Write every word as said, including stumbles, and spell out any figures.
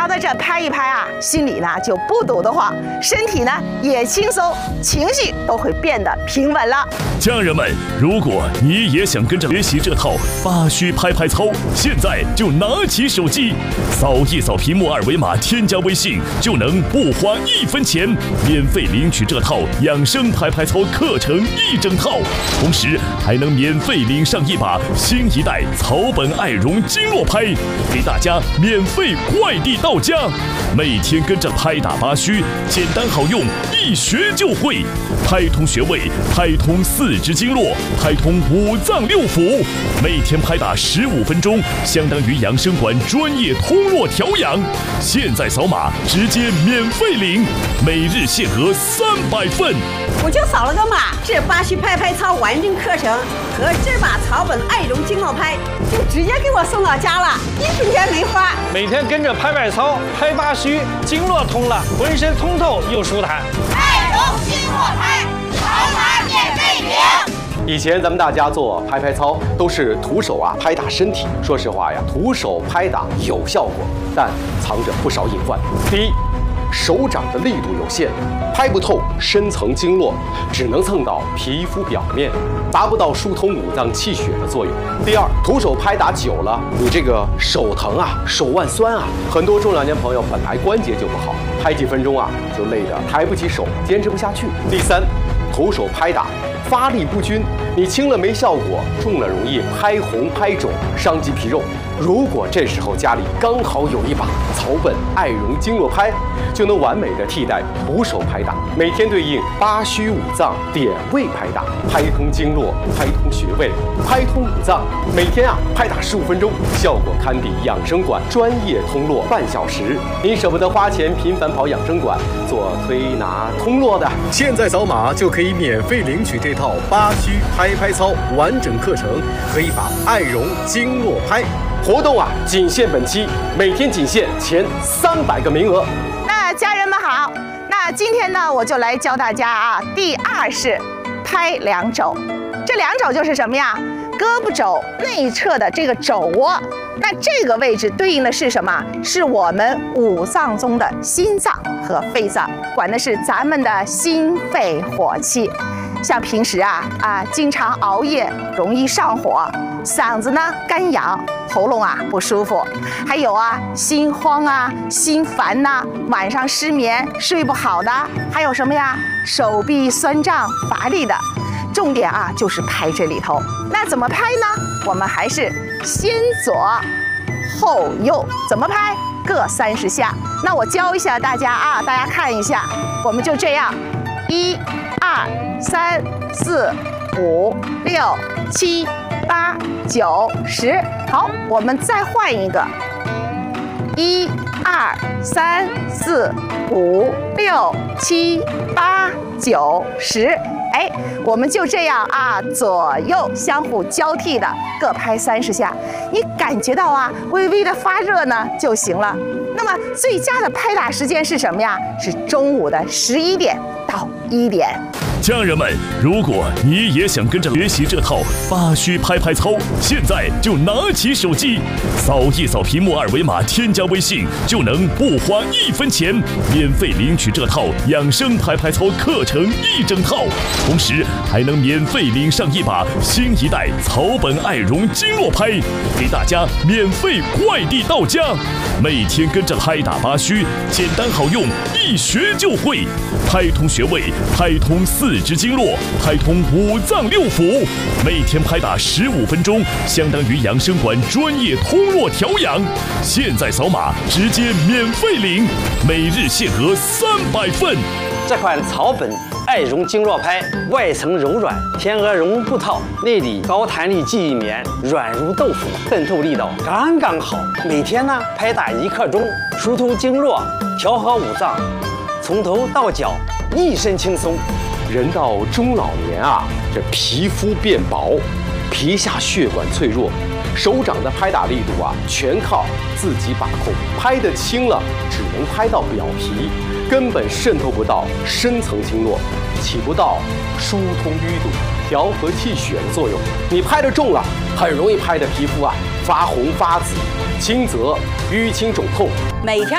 常的这拍一拍啊，心里呢就不堵得慌，身体呢也轻松，情绪都会变得平稳了。 家人们，如果你也想跟着学习这套八虚拍拍操，现在就拿起手机，扫一扫屏幕二维码，添加微信，就能不花一分钱，免费领取这套养生拍拍操课程一整套，同时还能免费领上一把新一代草本爱绒经络拍，给大家免费快递到家。每天跟着拍打八虚，简单好用，一学就会，拍通穴位，拍通四肢经络，拍通五脏六腑。每天拍打十五分钟，相当于养生馆专业通络调养。现在扫码直接免费领，每日限额三百份。 我就扫了个码，这八虚拍拍操完整课程和这把草本爱绒经络拍就直接给我送到家了，一分钱没花。 每天跟着拍拍操，拍八虚，经络通了，浑身通透又舒坦。 爱绒经络拍，扫码免费领。 以前咱们大家做拍拍操都是徒手啊拍打身体，说实话呀，徒手拍打有效果，但藏着不少隐患。第一，手掌的力度有限，拍不透深层经络，只能蹭到皮肤表面，达不到疏通五脏气血的作用。第二，徒手拍打久了，你这个手疼啊，手腕酸啊，很多中老年朋友本来关节就不好，拍几分钟啊就累得抬不起手，坚持不下去。第三，徒手拍打发力不均，你轻了没效果，重了容易拍红拍肿，伤及皮肉。如果这时候家里刚好有一把草本爱绒经络拍，就能完美的替代徒手拍打，每天对应八虚五脏点位拍打，拍通经络，拍通穴位，拍通五脏。每天啊拍打十五分钟，效果堪比养生馆专业通络半小时。您舍不得花钱频繁跑养生馆做推拿通络的，现在扫码就可以免费领取这套八虚拍拍操完整课程和一把爱绒经络拍。活动啊，仅限本期，每天仅限前三百个名额。 那家人们好，那今天呢，我就来教大家啊，第二式拍两肘。这两肘就是什么呀？胳膊肘内侧的这个肘窝，那这个位置对应的是什么？是我们五脏中的心脏和肺脏，管的是咱们的心肺火气。像平时啊啊，经常熬夜，容易上火，嗓子呢干痒，喉咙啊不舒服，还有啊心慌啊、心烦呐、啊，晚上失眠、睡不好的，还有什么呀？手臂酸胀、乏力的。重点啊就是拍这里头。那怎么拍呢？我们还是先左后右，怎么拍？各三十下。那我教一下大家啊，大家看一下，我们就这样，一、二、三、四、五、六、七、八、九、十。好，我们再换一个，一、二、三、四、五、六、七、八、九、十。哎，我们就这样啊，左右相互交替的各拍三十下，你感觉到啊微微的发热呢就行了。那么最佳的拍打时间是什么呀？是中午的十一点到一点。 家人们，如果你也想跟着学习这套八虚拍拍操，现在就拿起手机，扫一扫屏幕二维码，添加微信，就能不花一分钱，免费领取这套养生拍拍操课程一整套，同时还能免费领上一把新一代草本爱绒经络拍，给大家免费快递到家。每天跟着拍打八虚，简单好用，一学就会，拍通穴位，拍通四肢经络，拍通五脏六腑。每天拍打十五分钟，相当于养生馆专业通络调养。现在扫码直接免费领，每日限额三百份。 这款草本爱绒经络拍，外层柔软，天鹅绒布套，内里高弹力记忆棉，软如豆腐，渗透力道刚刚好。每天呢拍打一刻钟，疏通经络，调和五脏，从头到脚一身轻松。 人到中老年啊，这皮肤变薄，皮下血管脆弱，手掌的拍打力度啊，全靠自己把控。拍得轻了，只能拍到表皮，根本渗透不到深层经络，起不到疏通淤堵、调和气血的作用。你拍得重了，很容易拍的皮肤啊发红发紫，轻则淤青肿痛。 每天